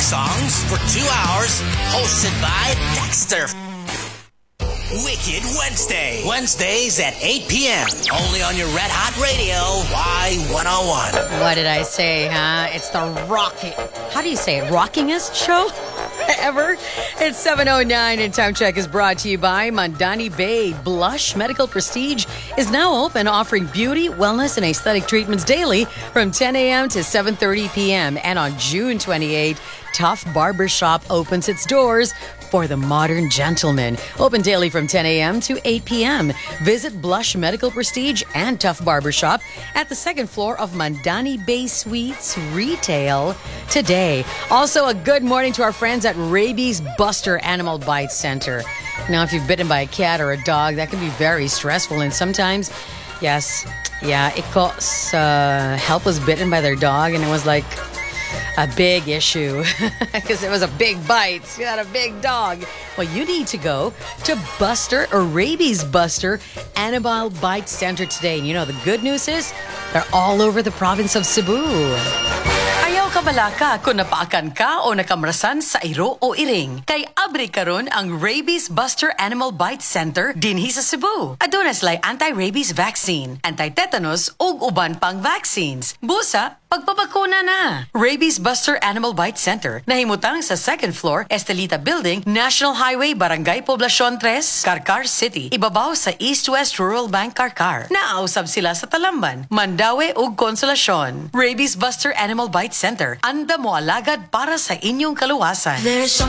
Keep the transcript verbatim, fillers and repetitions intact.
songs for two hours, hosted by Dexter. Wicked Wednesday. Wednesdays at eight p.m. Only on your Red Hot Radio, Y one oh one. What did I say, huh? It's the rocking... How do you say it? Rockingest show ever? It's seven oh nine and Time Check is brought to you by Mandani Bay. Blush Medical Prestige is now open, offering beauty, wellness, and aesthetic treatments daily from ten a.m. to seven thirty p.m. And on June twenty-eighth, Tough Barbershop opens its doors for the modern gentleman. Open daily from ten a.m. to eight p.m. Visit Blush Medical Prestige and Tough Barbershop at the second floor of Mandani Bay Suites Retail today. Also, a good morning to our friends at Rabies Buster Animal Bite Center. Now, if you've bitten by a cat or a dog, that can be very stressful. And sometimes, yes, yeah, Iko's uh, help was bitten by their dog, and it was like a big issue because it was a big bite. You had a big dog. Well, you need to go to Buster or Rabies Buster Animal Bite Center today. And you know, the good news is they're all over the province of Cebu. Ayaw ka balaka kung napaakan ka o nakamrasan sa iro o iring. Kay abri karon ang Rabies Buster Animal Bite Center dinhi sa Cebu. Aduna sila'y anti-rabies vaccine, anti-tetanus ug uban pang vaccines. Busa, pagpapakuna na. Rabies Buster Animal Bite Center nahimutang sa second floor, Estelita Building, National Highway, Barangay Poblacion three, Carcar City. Ibabaw sa East West Rural Bank, Carcar. Naausab sila sa Talamban, Mandaue ug Consolacion. Rabies Buster Animal Bite Center. Anda mo alagad para sa inyong kaluwasan. There's